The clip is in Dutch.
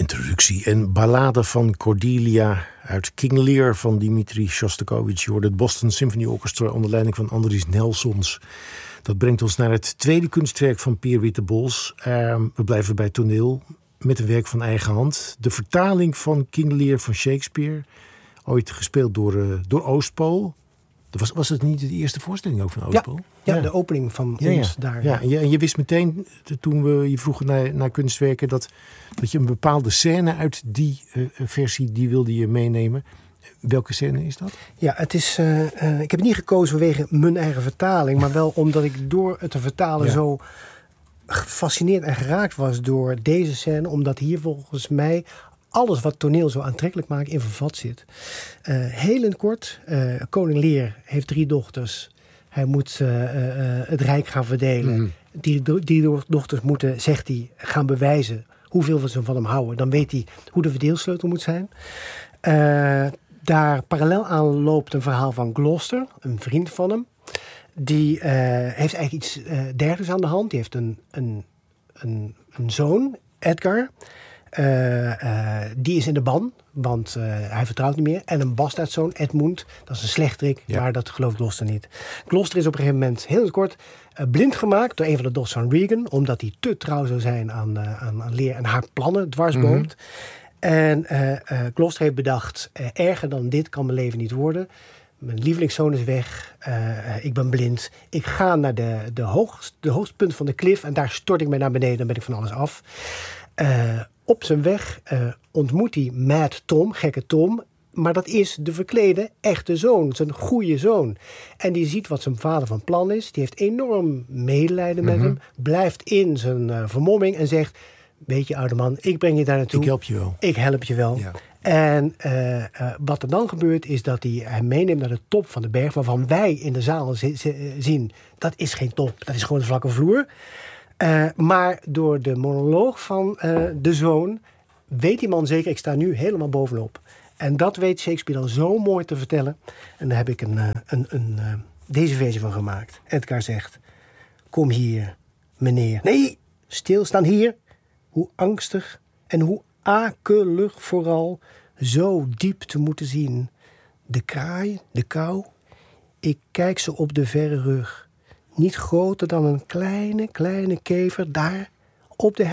Introductie en ballade van Cordelia uit King Lear van Dmitri Shostakovich. Je hoorde het Boston Symphony Orchestra onder leiding van Andries Nelsons. Dat brengt ons naar het tweede kunstwerk van Peer Wittebols. We blijven bij toneel met een werk van eigen hand. De vertaling van King Lear van Shakespeare. Ooit gespeeld door Oostpool. Was het niet de eerste voorstelling ook van Oostpool? Ja, de opening van ons daar. Ja. En je wist meteen, toen we je vroegen naar kunstwerken, dat je een bepaalde scène uit die versie, die wilde je meenemen. Welke scène is dat? Ja, het is, ik heb het niet gekozen vanwege mijn eigen vertaling, maar wel omdat ik door het te vertalen zo gefascineerd en geraakt was door deze scène, omdat hier volgens mij alles wat toneel zo aantrekkelijk maakt in vervat zit. Heel in het kort, koning Lear heeft 3 dochters. Hij moet het rijk gaan verdelen. Mm. Die dochters moeten, zegt hij, gaan bewijzen hoeveel ze van hem houden. Dan weet hij hoe de verdeelsleutel moet zijn. Daar parallel aan loopt een verhaal van Gloucester, een vriend van hem. Die heeft eigenlijk iets dergelijks aan de hand. Die heeft een zoon, Edgar. Die is in de ban, want hij vertrouwt niet meer. En een bastaardzoon, Edmund, dat is een slechterik, maar dat gelooft Gloucester niet. Gloucester is op een gegeven moment, heel kort, blind gemaakt door een van de dochters van Regan, omdat hij te trouw zou zijn aan Lear en haar plannen dwarsboomt. En Gloucester heeft bedacht, erger dan dit kan mijn leven niet worden. Mijn lievelingszoon is weg, ik ben blind. Ik ga naar de hoogste punt van de klif en daar stort ik mij naar beneden, dan ben ik van alles af. Op zijn weg ontmoet hij Mad Tom, gekke Tom. Maar dat is de verklede echte zoon, zijn goede zoon. En die ziet wat zijn vader van plan is. Die heeft enorm medelijden met hem. Blijft in zijn vermomming en zegt, weet je oude man, ik breng je daar naartoe. Ik help je wel. Ik help je wel. Ja. En wat er dan gebeurt is dat hij hem meeneemt naar de top van de berg, waarvan wij in de zaal zien, dat is geen top, dat is gewoon een vlakke vloer. Maar door de monoloog van de zoon weet die man zeker, ik sta nu helemaal bovenop. En dat weet Shakespeare dan zo mooi te vertellen. En daar heb ik deze versie van gemaakt. Edgar zegt, kom hier, meneer. Nee, stilstaan hier. Hoe angstig en hoe akelig vooral, zo diep te moeten zien. De kraai, de kou, ik kijk ze op de verre rug. Niet groter dan een kleine kever daar op de